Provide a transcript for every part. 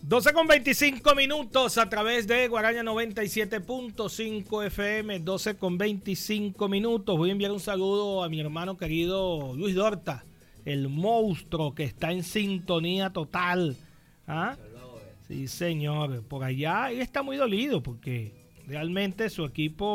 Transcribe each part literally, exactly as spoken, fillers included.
doce con veinticinco minutos a través de Guaraña noventa y siete punto cinco F M, doce con veinticinco minutos. Voy a enviar un saludo a mi hermano querido Luis Dorta, el monstruo que está en sintonía total. ¿Ah? Sí, señor. Por allá él está muy dolido porque realmente su equipo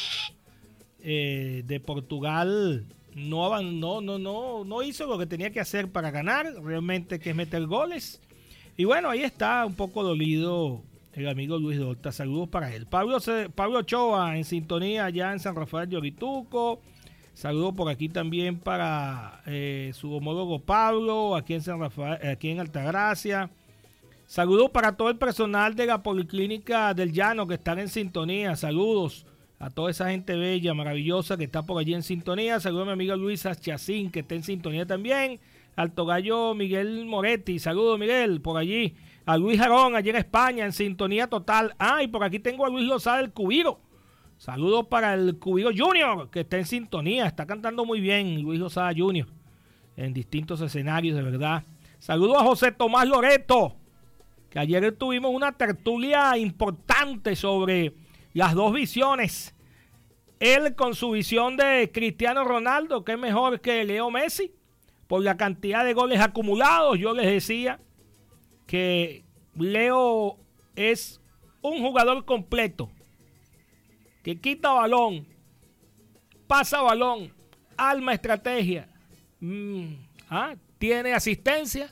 eh, de Portugal no, no, no, no, no hizo lo que tenía que hacer para ganar, realmente, que es meter goles. Y bueno, ahí está un poco dolido el amigo Luis Dorta. Saludos para él. Pablo, Pablo Ochoa en sintonía allá en San Rafael de Orituco. Saludos por aquí también para eh, su homólogo Pablo, aquí en San Rafael, aquí en Altagracia. Saludos para todo el personal de la Policlínica del Llano que están en sintonía. Saludos a toda esa gente bella, maravillosa que está por allí en sintonía. Saludos a mi amiga Luisa Chacín que está en sintonía también. Al togallo Miguel Moretti, saludos Miguel, por allí. A Luis Jarón, allí en España, en sintonía total. Ah, y por aquí tengo a Luis Lozada, el Cubiro. Saludos para el Cubiro Junior, que está en sintonía, está cantando muy bien Luis Lozada Junior, en distintos escenarios, de verdad. Saludos a José Tomás Loreto, que ayer tuvimos una tertulia importante sobre las dos visiones. Él con su visión de Cristiano Ronaldo, que es mejor que Leo Messi, por la cantidad de goles acumulados. Yo les decía que Leo es un jugador completo, que quita balón, pasa balón, arma estrategia, mm, ¿ah? tiene asistencia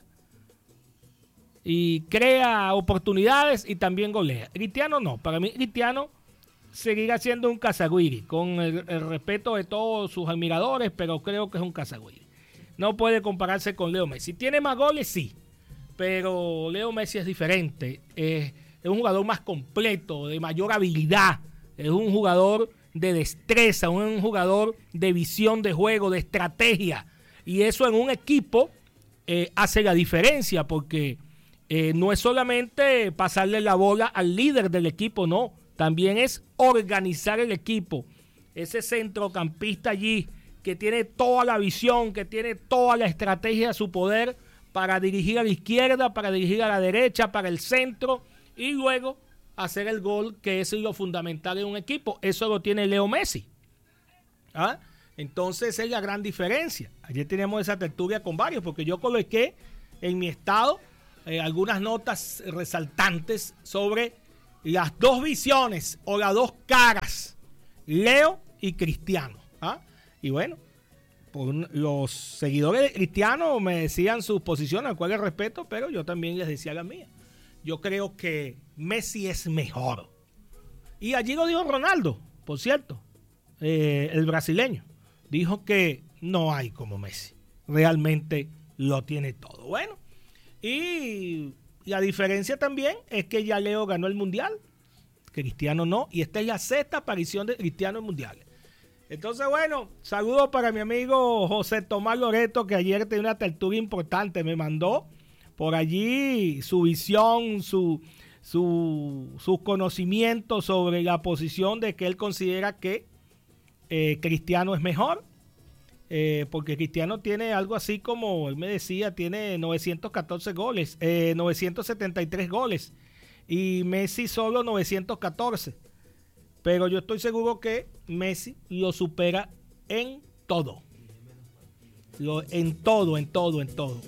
y crea oportunidades y también golea. Cristiano no, para mí Cristiano seguirá siendo un cazagüiri, con el, el respeto de todos sus admiradores, pero creo que es un cazagüiri. No puede compararse con Leo Messi. ¿Tiene más goles? Sí. Pero Leo Messi es diferente. Es, es un jugador más completo, de mayor habilidad. Es un jugador de destreza, un jugador de visión de juego, de estrategia. Y eso en un equipo eh, hace la diferencia, porque eh, no es solamente pasarle la bola al líder del equipo, no. También es organizar el equipo. Ese centrocampista allí, que tiene toda la visión, que tiene toda la estrategia a su poder para dirigir a la izquierda, para dirigir a la derecha, para el centro y luego hacer el gol, que es lo fundamental en un equipo. Eso lo tiene Leo Messi. ¿Ah? Entonces esa es la gran diferencia. Ayer teníamos esa tertulia con varios, porque yo coloqué en mi estado eh, algunas notas resaltantes sobre las dos visiones o las dos caras, Leo y Cristiano. ¿Ah? Y bueno, por los seguidores de Cristiano me decían sus posiciones, al cual les respeto, pero yo también les decía la mía. Yo creo que Messi es mejor. Y allí lo dijo Ronaldo, por cierto, eh, el brasileño. Dijo que no hay como Messi. Realmente lo tiene todo. Bueno, y la diferencia también es que ya Leo ganó el Mundial, Cristiano no, y esta es la sexta aparición de Cristiano en mundiales. Entonces, bueno, saludos para mi amigo José Tomás Loreto, que ayer tenía una tertulia importante. Me mandó por allí su visión, su, su, sus conocimientos sobre la posición de que él considera que eh, Cristiano es mejor. Eh, porque Cristiano tiene algo así como, él me decía, tiene novecientos catorce goles, eh, novecientos setenta y tres goles. Y Messi solo novecientos catorce. Pero yo estoy seguro que Messi lo supera en todo. Lo, en todo, en todo, en todo.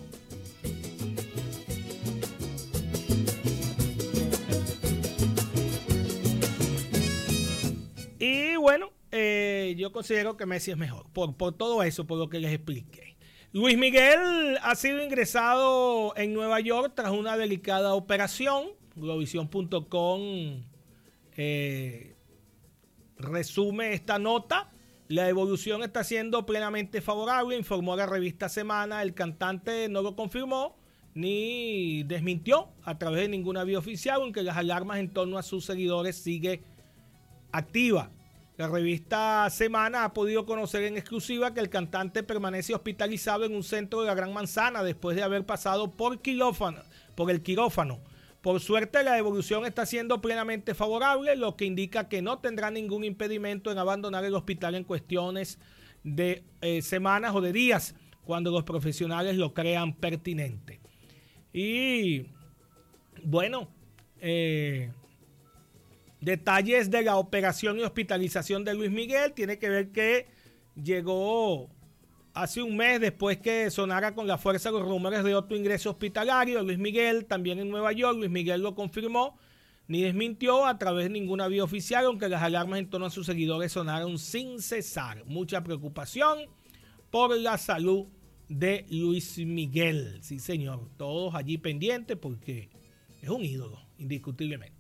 Y bueno, eh, yo considero que Messi es mejor. Por, por todo eso, por lo que les expliqué. Luis Miguel ha sido ingresado en Nueva York tras una delicada operación. Globovisión punto com eh, resume esta nota. La evolución está siendo plenamente favorable, informó la revista Semana. El cantante no lo confirmó ni desmintió a través de ninguna vía oficial, aunque las alarmas en torno a sus seguidores sigue activa. La revista Semana ha podido conocer en exclusiva que el cantante permanece hospitalizado en un centro de la Gran Manzana después de haber pasado por quirófano, por el quirófano. Por suerte, la evolución está siendo plenamente favorable, lo que indica que no tendrá ningún impedimento en abandonar el hospital en cuestiones de eh, semanas o de días, cuando los profesionales lo crean pertinente. Y bueno, eh, detalles de la operación y hospitalización de Luis Miguel. Tiene que ver que llegó hace un mes después que sonara con la fuerza los rumores de otro ingreso hospitalario. Luis Miguel también en Nueva York. Luis Miguel lo confirmó ni desmintió a través de ninguna vía oficial, aunque las alarmas en torno a sus seguidores sonaron sin cesar. Mucha preocupación por la salud de Luis Miguel. Sí, señor. Todos allí pendientes porque es un ídolo, indiscutiblemente.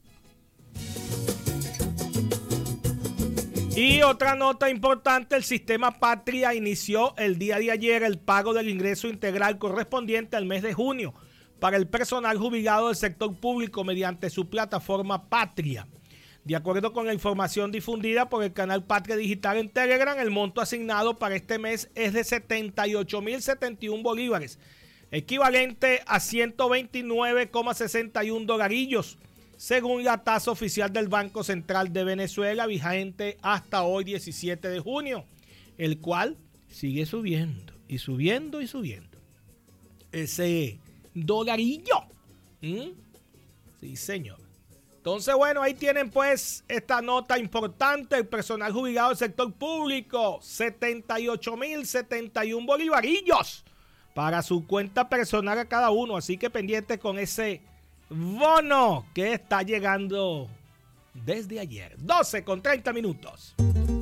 Y otra nota importante, el sistema Patria inició el día de ayer el pago del ingreso integral correspondiente al mes de junio para el personal jubilado del sector público mediante su plataforma Patria. De acuerdo con la información difundida por el canal Patria Digital en Telegram, el monto asignado para este mes es de setenta y ocho mil setenta y uno bolívares, equivalente a ciento veintinueve coma sesenta y uno dolarillos, según la tasa oficial del Banco Central de Venezuela, vigente hasta hoy diecisiete de junio, el cual sigue subiendo y subiendo y subiendo. Ese dolarillo. ¿Mm? Sí, señor. Entonces, bueno, ahí tienen pues esta nota importante. El personal jubilado del sector público, setenta y ocho mil setenta y uno bolivarillos para su cuenta personal a cada uno. Así que pendiente con ese bono que está llegando desde ayer. doce con treinta minutos.